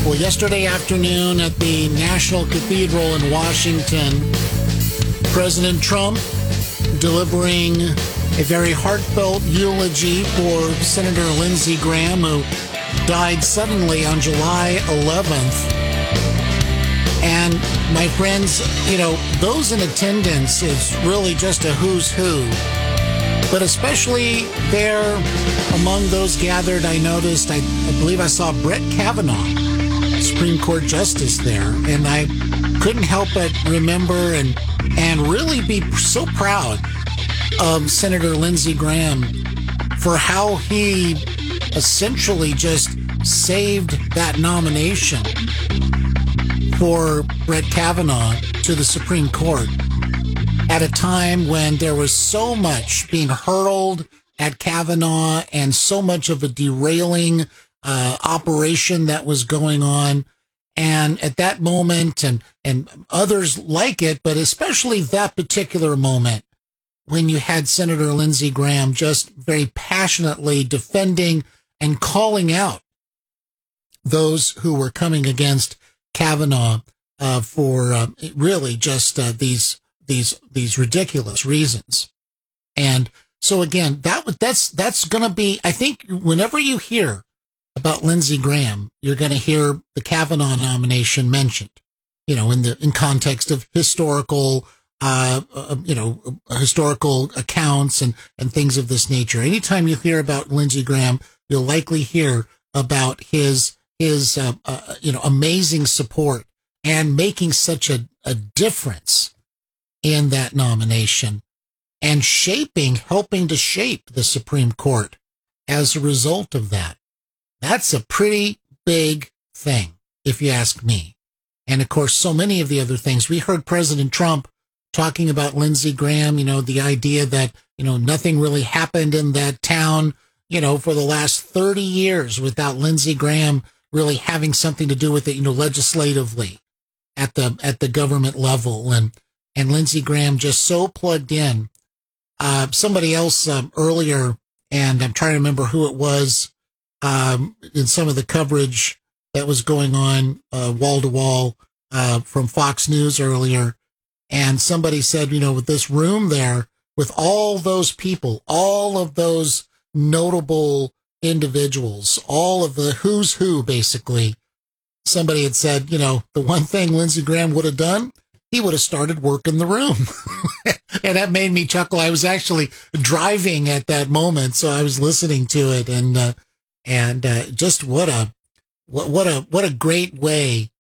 Well, yesterday afternoon at the National Cathedral in Washington, President Trump delivering a very heartfelt eulogy for Senator Lindsey Graham, who died suddenly on July 11th. And my friends, those in attendance is really just a who's who. But especially there among those gathered, I noticed, I believe I saw Brett Kavanaugh, Supreme Court Justice there. And I couldn't help but remember and really be so proud of Senator Lindsey Graham for how he essentially just saved that nomination for Brett Kavanaugh to the Supreme Court at a time when there was so much being hurled at Kavanaugh and so much of a derailing operation that was going on. And at that moment, and others like it, but especially that particular moment, when you had Senator Lindsey Graham just very passionately defending and calling out those who were coming against Kavanaugh for really just these ridiculous reasons. And so again, that's going to be, I think, whenever you hear about Lindsey Graham, you're going to hear the Kavanaugh nomination mentioned, in context of historical accounts and things of this nature. Anytime you hear about Lindsey Graham, you'll likely hear about his amazing support and making such a difference in that nomination and helping to shape the Supreme Court as a result of that. That's a pretty big thing, if you ask me. And of course, so many of the other things. We heard President Trump talking about Lindsey Graham, the idea that, nothing really happened in that town, for the last 30 years without Lindsey Graham really having something to do with it, legislatively at the government level. And Lindsey Graham just so plugged in. Somebody else earlier, and I'm trying to remember who it was, in some of the coverage that was going on wall to wall from Fox News earlier. And somebody said, with this room there, with all those people, all of those notable individuals, all of the who's who, basically, somebody had said, the one thing Lindsey Graham would have done, he would have started work in the room. And that made me chuckle. I was actually driving at that moment, so I was listening to it, and just what a great way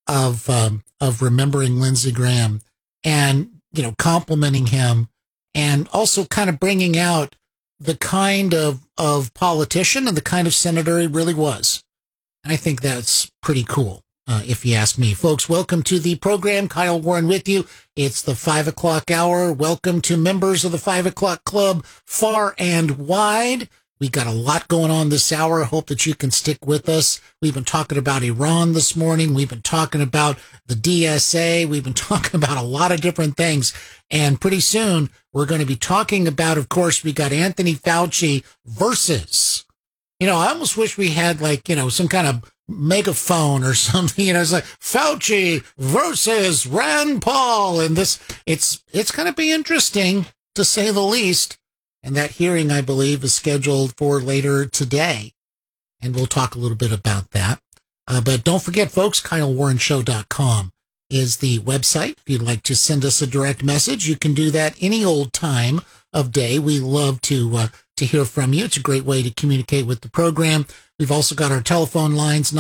of remembering Lindsey Graham and, complimenting him and also kind of bringing out the kind of politician and the kind of senator he really was. And I think that's pretty cool, if you ask me. Folks, welcome to the program. Kyle Warren with you. It's the 5 o'clock hour. Welcome to members of the 5 o'clock club, far and wide. We got a lot going on this hour. I hope that you can stick with us. We've been talking about Iran this morning. We've been talking about the DSA. We've been talking about a lot of different things. And pretty soon, we're going to be talking about, of course, we got Anthony Fauci versus, I almost wish we had some kind of megaphone or something. It's like Fauci versus Rand Paul. And it's going to be interesting, to say the least. And that hearing, I believe, is scheduled for later today. And we'll talk a little bit about that. But don't forget, folks, KyleWarrenShow.com is the website. If you'd like to send us a direct message, you can do that any old time of day. We love to hear from you. It's a great way to communicate with the program. We've also got our telephone lines,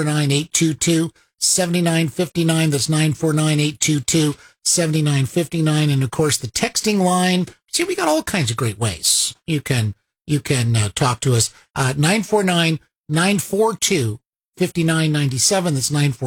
949-822-7959. That's 949-822-7959. And, of course, the texting line. See, we got all kinds of great ways you can talk to us. 949-942-5997. That's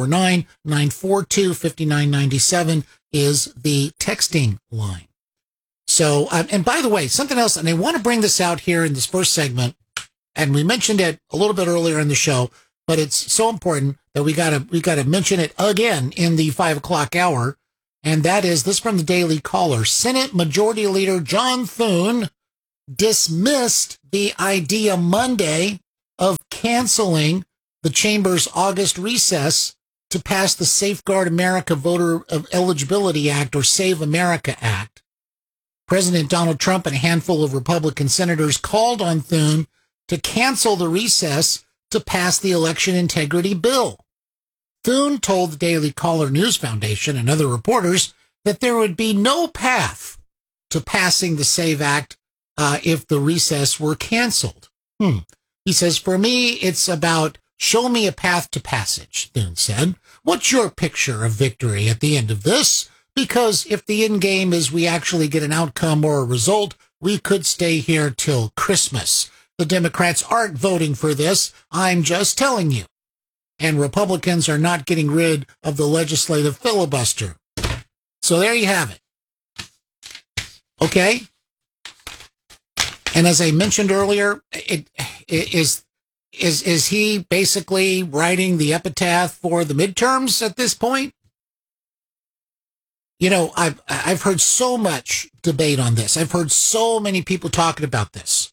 949-942-5997 is the texting line. So, and by the way, something else, and I want to bring this out here in this first segment, and we mentioned it a little bit earlier in the show, but it's so important that we gotta mention it again in the 5 o'clock hour. And that is this from the Daily Caller. Senate Majority Leader John Thune dismissed the idea Monday of canceling the chamber's August recess to pass the Safeguard America Voter Eligibility Act, or Save America Act. President Donald Trump and a handful of Republican senators called on Thune to cancel the recess to pass the election integrity bill. Thune told the Daily Caller News Foundation and other reporters that there would be no path to passing the SAVE Act if the recess were canceled. He says, for me, it's about show me a path to passage, Thune said. What's your picture of victory at the end of this? Because if the end game is we actually get an outcome or a result, we could stay here till Christmas. The Democrats aren't voting for this. I'm just telling you. And Republicans are not getting rid of the legislative filibuster. So there you have it. Okay? And as I mentioned earlier, is he basically writing the epitaph for the midterms at this point? You know, I've heard so much debate on this. I've heard so many people talking about this.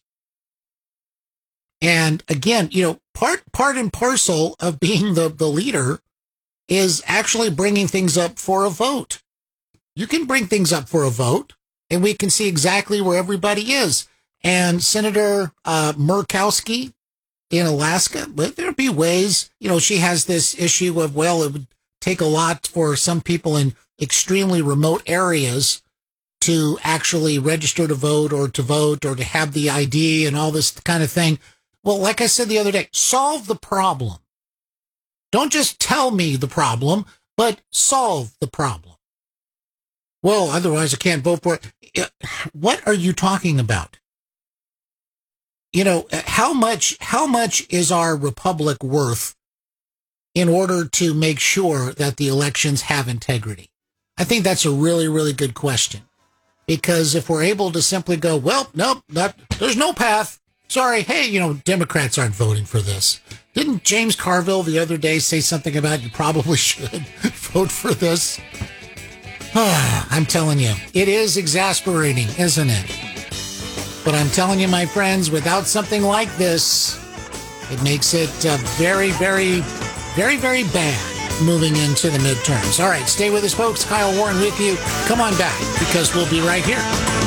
And again, you know, part and parcel of being the leader is actually bringing things up for a vote. You can bring things up for a vote, and we can see exactly where everybody is. And Senator Murkowski in Alaska, but there'd be ways, you know, she has this issue of, well, it would take a lot for some people in extremely remote areas to actually register to vote or to have the ID and all this kind of thing. Well, like I said the other day, solve the problem. Don't just tell me the problem, but solve the problem. Well, otherwise I can't vote for it. What are you talking about? You know, how much is our republic worth in order to make sure that the elections have integrity? I think that's a really, really good question. Because if we're able to simply go, well, nope, there's no path. Sorry, hey, you know, Democrats aren't voting for this. Didn't James Carville the other day say something about you probably should vote for this? I'm telling you, it is exasperating, isn't it? But I'm telling you, my friends, without something like this, it makes it very, very, very, very bad moving into the midterms. All right, stay with us, folks. Kyle Warren with you. Come on back, because we'll be right here.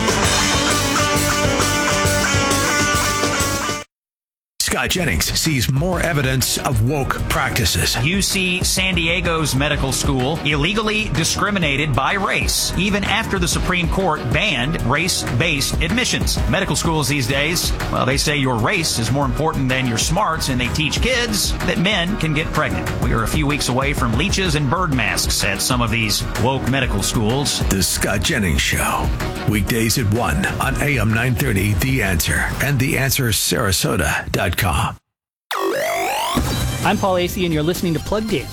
Scott Jennings sees more evidence of woke practices. UC San Diego's medical school illegally discriminated by race, even after the Supreme Court banned race-based admissions. Medical schools these days, well, they say your race is more important than your smarts, and they teach kids that men can get pregnant. We are a few weeks away from leeches and bird masks at some of these woke medical schools. The Scott Jennings Show. Weekdays at 1 on AM 930, The Answer, and TheAnswerSarasota.com. I'm Paul Asay, and you're listening to Plugged In.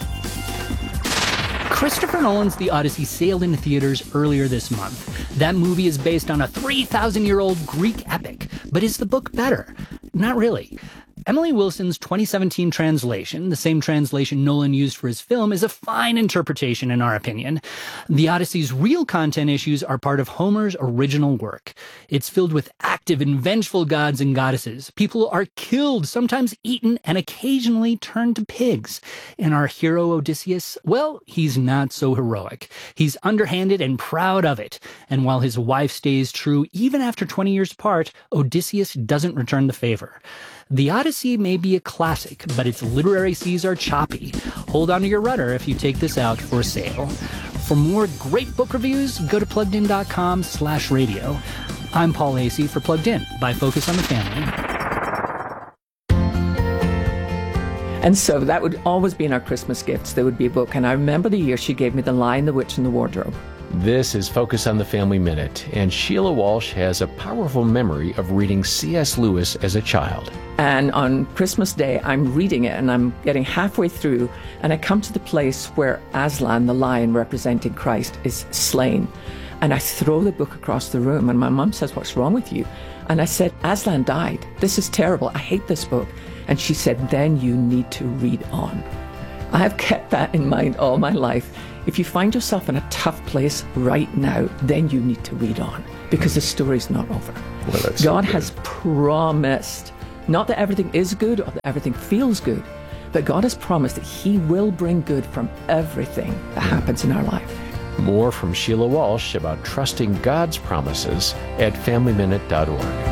Christopher Nolan's The Odyssey sailed into theaters earlier this month. That movie is based on a 3,000-year-old Greek epic, but is the book better? Not really. Emily Wilson's 2017 translation, the same translation Nolan used for his film, is a fine interpretation in our opinion. The Odyssey's real content issues are part of Homer's original work. It's filled with active and vengeful gods and goddesses. People are killed, sometimes eaten, and occasionally turned to pigs. And our hero Odysseus, well, he's not so heroic. He's underhanded and proud of it. And while his wife stays true even after 20 years apart, Odysseus doesn't return the favor. The Odyssey may be a classic, but its literary seas are choppy. Hold on to your rudder if you take this out for a sail. For more great book reviews, go to pluggedin.com/radio. I'm Paul Asay for Plugged In by Focus on the Family. And so that would always be in our Christmas gifts. There would be a book. And I remember the year she gave me The Lion, the Witch, and the Wardrobe. This is Focus on the Family Minute, and Sheila Walsh has a powerful memory of reading C.S. Lewis as a child. And on Christmas Day, I'm reading it, and I'm getting halfway through, and I come to the place where Aslan, the lion representing Christ, is slain. And I throw the book across the room, and my mum says, "What's wrong with you?" And I said, "Aslan died. This is terrible. I hate this book." And she said, "Then you need to read on." I have kept that in mind all my life. If you find yourself in a tough place right now, then you need to read on, because the story's not over. Well, God has promised, not that everything is good or that everything feels good, But God has promised that He will bring good from everything that happens in our life. More from Sheila Walsh about trusting God's promises at FamilyMinute.org.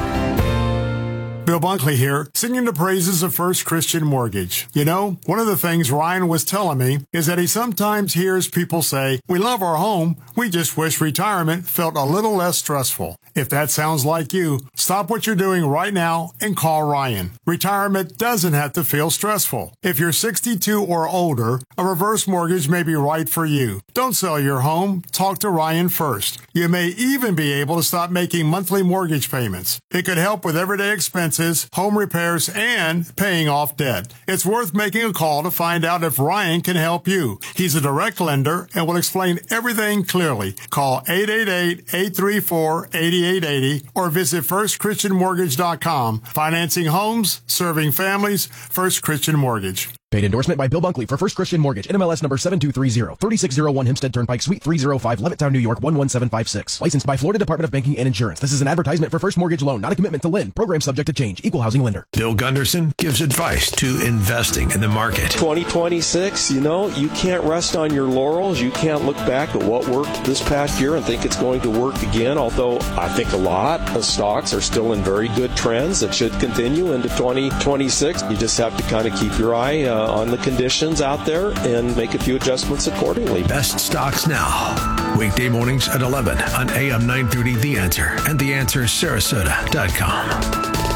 Bill Bunkley here, singing the praises of First Christian Mortgage. You know, one of the things Ryan was telling me is that he sometimes hears people say, we love our home, we just wish retirement felt a little less stressful. If that sounds like you, stop what you're doing right now and call Ryan. Retirement doesn't have to feel stressful. If you're 62 or older, a reverse mortgage may be right for you. Don't sell your home, talk to Ryan first. You may even be able to stop making monthly mortgage payments. It could help with everyday expenses, home repairs, and paying off debt. It's worth making a call to find out if Ryan can help you. He's a direct lender and will explain everything clearly. Call 888-834-8880 or visit firstchristianmortgage.com. Financing homes, serving families, First Christian Mortgage. Paid endorsement by Bill Bunkley for First Christian Mortgage, NMLS number 7230, 3601 Hempstead Turnpike, Suite 305, Levittown, New York 11756. Licensed by Florida Department of Banking and Insurance. This is an advertisement for First Mortgage Loan, not a commitment to lend. Program subject to change. Equal housing lender. Bill Gunderson gives advice to investing in the market. 2026, you can't rest on your laurels. You can't look back at what worked this past year and think it's going to work again, although I think a lot of stocks are still in very good trends that should continue into 2026. You just have to kind of keep your eye on the conditions out there and make a few adjustments accordingly. Best stocks now. Weekday mornings at 11 on AM 930 The Answer and TheAnswerSarasota.com.